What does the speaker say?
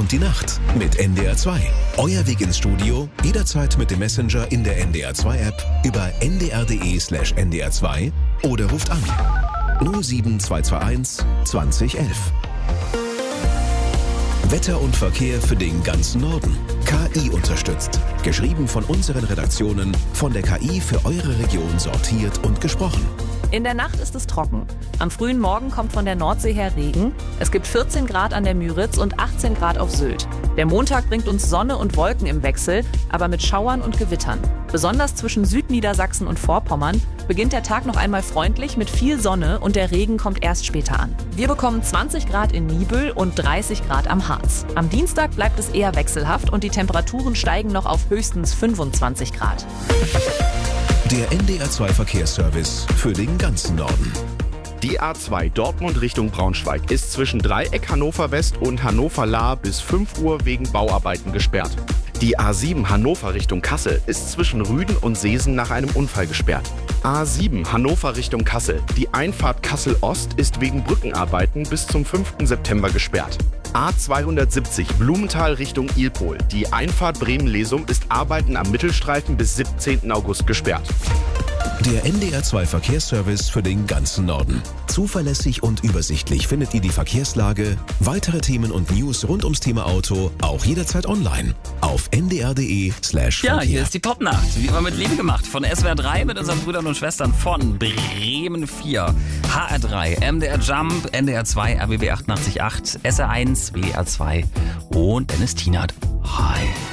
und die Nacht mit NDR 2. Euer Weg ins Studio, jederzeit mit dem Messenger in der NDR 2 App über ndr.de/ndr2 oder ruft an 07221 2011. Wetter und Verkehr für den ganzen Norden. KI unterstützt. Geschrieben von unseren Redaktionen, von der KI für eure Region sortiert und gesprochen. In der Nacht ist es trocken. Am frühen Morgen kommt von der Nordsee her Regen. Es gibt 14 Grad an der Müritz und 18 Grad auf Sylt. Der Montag bringt uns Sonne und Wolken im Wechsel, aber mit Schauern und Gewittern. Besonders zwischen Südniedersachsen und Vorpommern beginnt der Tag noch einmal freundlich mit viel Sonne und der Regen kommt erst später an. Wir bekommen 20 Grad in Nibel und 30 Grad am Harz. Am Dienstag bleibt es eher wechselhaft und die Temperaturen steigen noch auf höchstens 25 Grad. Der NDR 2 Verkehrsservice für den ganzen Norden. Die A2 Dortmund Richtung Braunschweig ist zwischen Dreieck Hannover West und Hannover Lahr bis 5 Uhr wegen Bauarbeiten gesperrt. Die A7 Hannover Richtung Kassel ist zwischen Rüden und Seesen nach einem Unfall gesperrt. A7 Hannover Richtung Kassel. Die Einfahrt Kassel Ost ist wegen Brückenarbeiten bis zum 5. September gesperrt. A270 Blumenthal Richtung Ilpol. Die Einfahrt Bremen-Lesum ist Arbeiten am Mittelstreifen bis 17. August gesperrt. Der NDR 2 Verkehrsservice für den ganzen Norden. Zuverlässig und übersichtlich findet ihr die Verkehrslage, weitere Themen und News rund ums Thema Auto auch jederzeit online auf ndr.de/Verkehr. Ja, hier ist die Popnacht, wie immer mit Liebe gemacht, von SWR 3 mit unseren Brüdern und Schwestern von Bremen 4, HR 3, MDR Jump, NDR 2, RBB 88.8, SR1, WDR 2 und Dennis Tienert. Hi.